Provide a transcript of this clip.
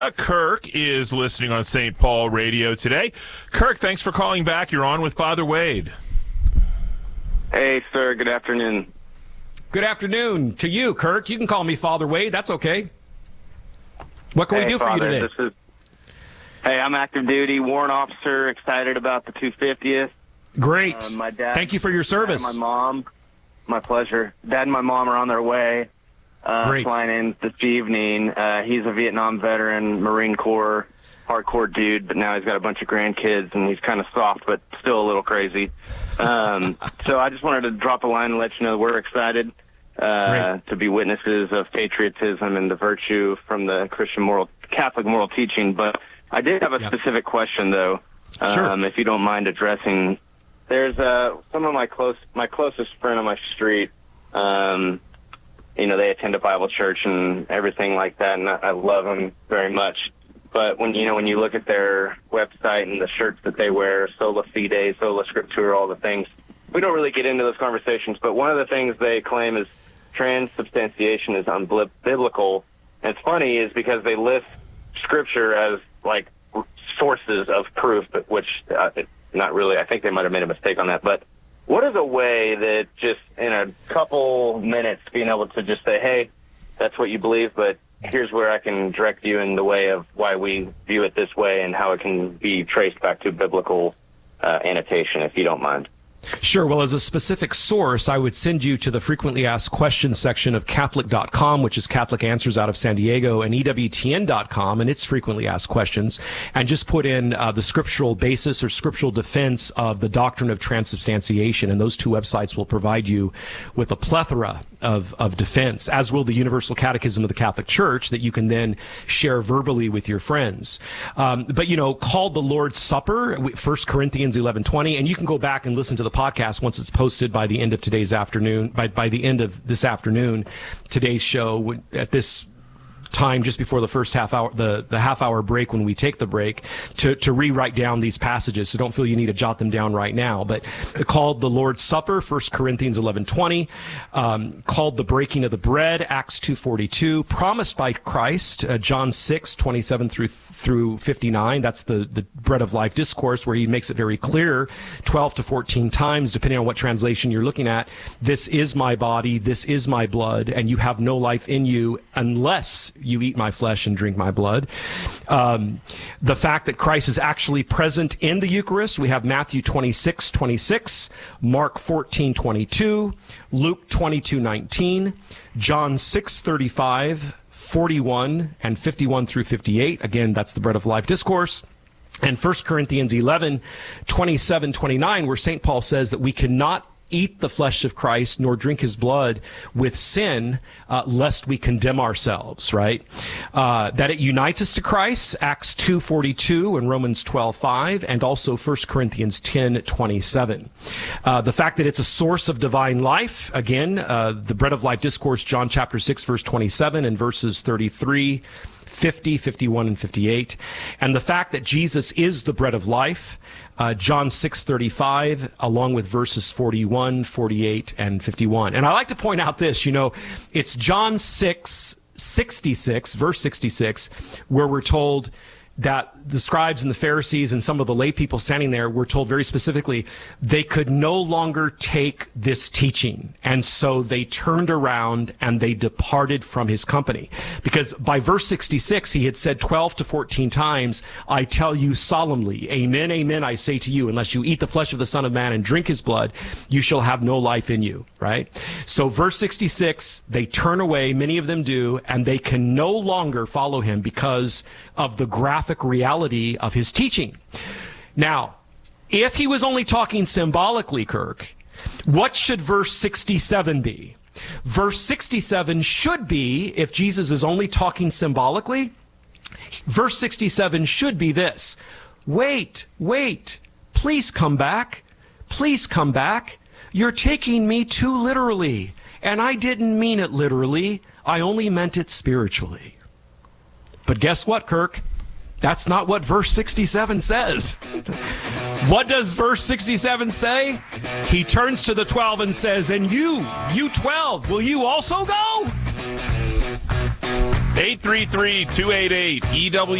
Kirk is listening on St. Paul Radio today. Kirk, thanks for calling back. You're on with Father Wade. Hey, sir. Good afternoon. Good afternoon to you, Kirk. You can call me Father Wade. That's okay. What can we do Father, for you today? Hey, I'm active duty warrant officer, excited about the 250th. Great. My dad, thank you for your service. My mom, my pleasure. Dad and my mom are on their way. Great. Flying in this evening. He's a Vietnam veteran, Marine Corps, hardcore dude, but now he's got a bunch of grandkids, and he's kind of soft, but still a little crazy. So I just wanted to drop a line and let you know we're excited to be witnesses of patriotism and the virtue from the Catholic moral teaching. But I did have a specific question, though, Sure. if you don't mind addressing. There's some of my closest friend on my street. They attend a Bible church and everything like that, and I love them very much. But when you look at their website and the shirts that they wear, Sola Fide, Sola Scriptura, all the things, we don't really get into those conversations. But one of the things they claim is transubstantiation is unbiblical. And it's funny is because they list Scripture as like sources of proof, but which not really. I think they might have made a mistake on that, but. What is a way that just in a couple minutes being able to just say, hey, that's what you believe, but here's where I can direct you in the way of why we view it this way and how it can be traced back to biblical annotation, if you don't mind. Sure. Well, as a specific source, I would send you to the frequently asked questions section of Catholic.com, which is Catholic Answers out of San Diego, and EWTN.com and its frequently asked questions, and just put in the scriptural basis or scriptural defense of the doctrine of transubstantiation. And those two websites will provide you with a plethora of defense, as will the Universal Catechism of the Catholic Church, that you can then share verbally with your friends. But called the Lord's Supper, 1 Corinthians 11:20, and you can go back and listen to the podcast once it's posted by the end of today's afternoon. By the end of this afternoon, today's show at this time just before the first half hour, the half hour break when we take the break, to rewrite down these passages. So don't feel you need to jot them down right now. But called the Lord's Supper, 1 Corinthians 11:20, called the breaking of the bread, Acts 2:42, promised by Christ, John 6:27 through 59. That's the bread of life discourse, where he makes it very clear 12 to 14 times, depending on what translation you're looking at. This is my body, this is my blood, and you have no life in you unless you eat my flesh and drink my blood. The fact that Christ is actually present in the Eucharist, we have Matthew 26:26, Mark 14:22, Luke 22:19, John 6:35, 41 and 51 through 58. Again, that's the bread of life discourse. And 1 Corinthians 11:27-29, where St. Paul says that we cannot eat the flesh of Christ nor drink his blood with sin, lest we condemn ourselves, right? That it unites us to Christ, Acts 2:42 and Romans 12:5, and also 1 Corinthians 10:27. The fact that it's a source of divine life, again, the bread of life discourse, John chapter 6, verse 27 and verses 33, 50, 51, and 58. And the fact that Jesus is the bread of life, John 6:35, along with verses 41, 48, and 51. And I like to point out this, it's John 6:66, verse 66, where we're told that the scribes and the Pharisees and some of the lay people standing there were told very specifically they could no longer take this teaching. And so they turned around and they departed from his company. Because by verse 66, he had said 12 to 14 times, I tell you solemnly, amen, amen, I say to you, unless you eat the flesh of the Son of Man and drink his blood, you shall have no life in you, right? So verse 66, they turn away, many of them do, and they can no longer follow him because of the graphic reality of his teaching. Now, if he was only talking symbolically, Kirk, what should verse 67 be? Verse 67 should be, if Jesus is only talking symbolically, verse 67 should be this: wait, please come back, you're taking me too literally, and I didn't mean it literally, I only meant it spiritually. But guess what, Kirk? That's not what verse 67 says. What does verse 67 say? He turns to the 12 and says, and you 12, will you also go? 833-288-EW.